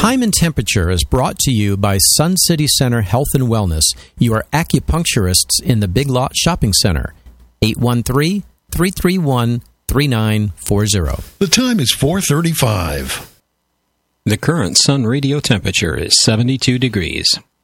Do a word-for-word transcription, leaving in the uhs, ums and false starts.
Time and Temperature is brought to you by Sun City Center Health and Wellness. You are acupuncturists in the Big Lot Shopping Center. eight one three, three three one, three nine four zero. The time is four thirty-five. The current Sun radio temperature is seventy-two degrees.